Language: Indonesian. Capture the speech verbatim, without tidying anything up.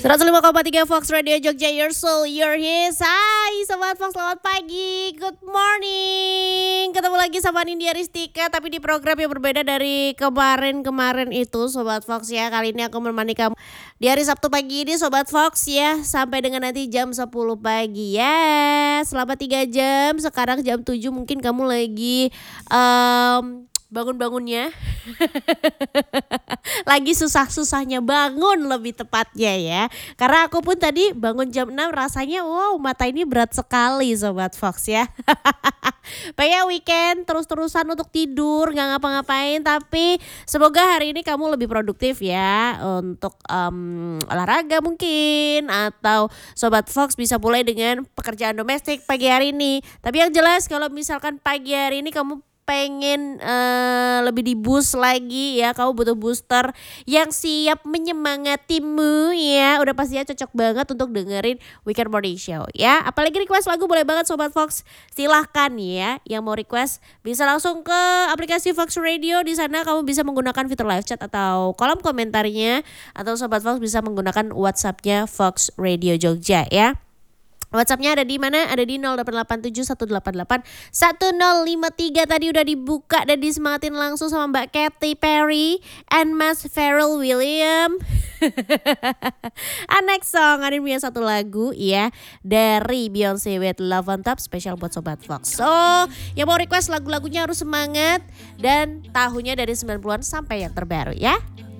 seratus lima koma tiga Fox Radio Jogja, your soul, your his. Hai Sobat Fox, selamat pagi, good morning. Ketemu lagi sama Nindya Ristika, tapi di program yang berbeda dari kemarin-kemarin itu Sobat Fox ya. Kali ini aku menemani kamu di hari Sabtu pagi ini Sobat Fox ya, sampai dengan nanti jam sepuluh pagi ya. Selama tiga jam, sekarang jam tujuh mungkin kamu lagi um, bangun-bangunnya lagi susah-susahnya bangun lebih tepatnya ya. Karena aku pun tadi bangun jam enam rasanya wow mata ini berat sekali Sobat Fox ya. Pengen weekend terus-terusan untuk tidur gak ngapa-ngapain, tapi semoga hari ini kamu lebih produktif ya untuk um, olahraga mungkin, atau Sobat Fox bisa mulai dengan pekerjaan domestik pagi hari ini. Tapi yang jelas kalau misalkan pagi hari ini kamu pengen uh, lebih di boost lagi ya, kamu butuh booster yang siap menyemangatimu ya, udah pastinya cocok banget untuk dengerin Weekend Morning Show ya. Apalagi request lagu boleh banget Sobat Fox, silahkan ya. Yang mau request bisa langsung ke aplikasi Fox Radio. Di sana kamu bisa menggunakan fitur live chat atau kolom komentarnya, atau Sobat Fox bisa menggunakan WhatsAppnya Fox Radio Jogja ya. WhatsAppnya ada di mana? Ada di nol delapan delapan tujuh satu delapan delapan satu nol lima tiga. Tadi udah dibuka dan disemangatin langsung sama Mbak Katy Perry and Mas Pharrell William. Ah, next song ada punya satu lagu ya dari Beyonce with Love on Top, spesial buat Sobat Fox. So yang mau request lagu-lagunya harus semangat dan tahunnya dari sembilan puluhan sampai yang terbaru ya.